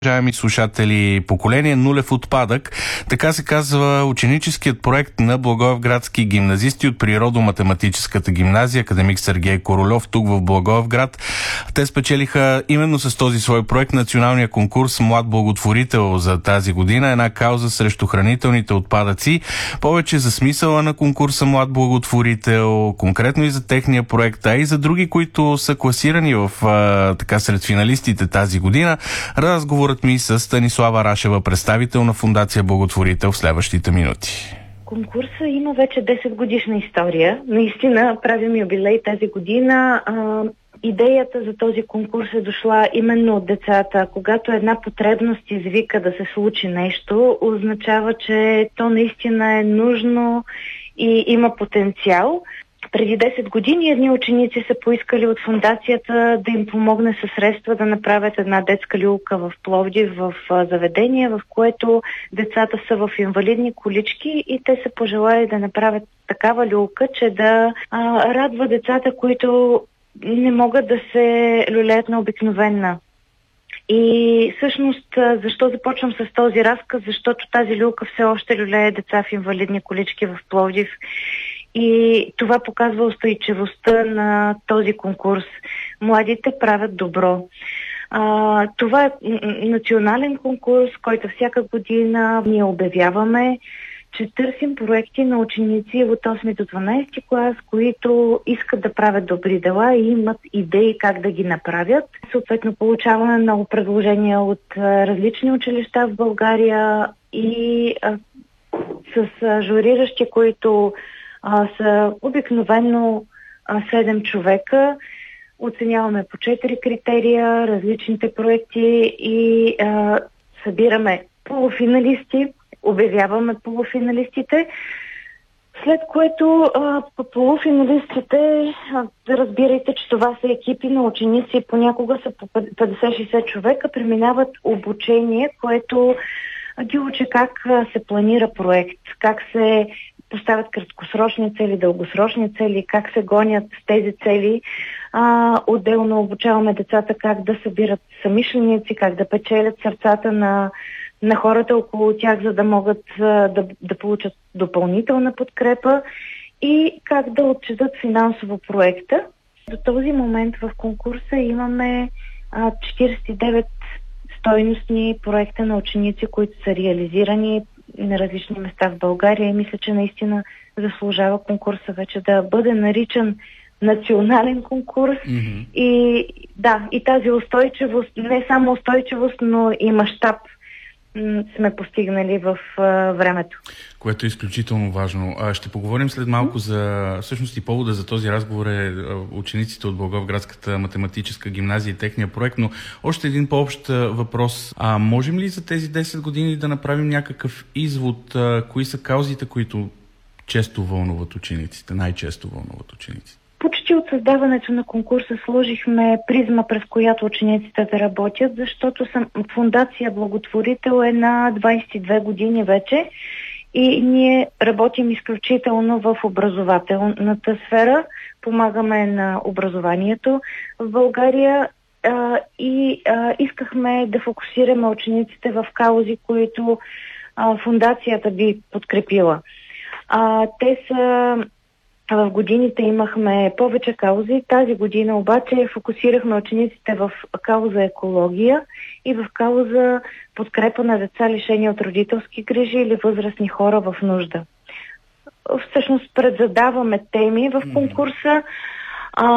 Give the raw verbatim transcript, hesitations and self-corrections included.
Уважаеми слушатели, поколение нулев отпадък, така се казва ученическият проект на благоевградски гимназисти от Природо-математическата гимназия Академик Сергей Корольов тук в Благоевград. Те спечелиха именно с този свой проект националния конкурс Млад благотворител за тази година, една кауза срещу хранителните отпадъци. Повече за смисъла на конкурса Млад благотворител, конкретно и за техния проект, а и за други, които са класирани в а, така сред финалистите тази година. Разговор ми с Станислава Рашева, представител на Фондация Благотворител, в следващите минути. Конкурса има вече десет годишна история. Наистина правим юбилей тази година. А, идеята за този конкурс е дошла именно от децата. Когато една потребност извика да се случи нещо, означава, че то наистина е нужно и има потенциал. Преди десет години едни ученици са поискали от фондацията да им помогне със средства да направят една детска люлка в Пловдив, в заведение, в което децата са в инвалидни колички и те са пожелали да направят такава люлка, че да а, радва децата, които не могат да се люлеят на обикновена. И всъщност, защо започвам с този разказ? Защото тази люлка все още люлее деца в инвалидни колички в Пловдив. И това показва устойчивостта на този конкурс. Младите правят добро. А, това е национален конкурс, който всяка година ние обявяваме, че търсим проекти на ученици от осми до дванадесети клас, които искат да правят добри дела и имат идеи как да ги направят. Съответно, получаваме много предложения от а, различни училища в България и а, с а, журиращи, които А, са обикновено а, седем човека. Оценяваме по четири критерия различните проекти и а, събираме полуфиналисти, обявяваме полуфиналистите, след което а, по полуфиналистите, а, разбирайте, че това са екипи на ученици, понякога са по петдесет-шейсет човека, преминават обучение, което ги учи как а, се планира проект, как се поставят краткосрочни цели, дългосрочни цели, как се гонят с тези цели. А, отделно обучаваме децата как да събират съмишленици, как да печелят сърцата на, на хората около тях, за да могат а, да, да получат допълнителна подкрепа и как да отчетат финансово проекта. До този момент в конкурса имаме а, четиридесет и девет стойностни проекта на ученици, които са реализирани на различни места в България и мисля, че наистина заслужава конкурса вече да бъде наричан национален конкурс. Mm-hmm. И да, и тази устойчивост, не само устойчивост, но и мащаб м- сме постигнали в а, времето. Което е изключително важно. А, ще поговорим след малко mm-hmm. за... Всъщност и повода за този разговор е учениците от Благоевградската математическа гимназия и техния проект, но още един по-общ въпрос. А можем ли за тези десет години да направим някакъв извод? А, кои са каузите, които често вълнуват учениците, най-често вълнуват учениците? Почти от създаването на конкурса сложихме призма, през която учениците да работят, защото съм Фондация Благотворител е на двадесет и две години вече и ние работим изключително в образователната сфера, помагаме на образованието в България а, и а, искахме да фокусираме учениците в каузи, които а, фондацията би подкрепила. А, те са... В годините имахме повече каузи. Тази година обаче фокусирахме учениците в кауза екология и в кауза подкрепа на деца, лишени от родителски грижи или възрастни хора в нужда. Всъщност предзадаваме теми в конкурса,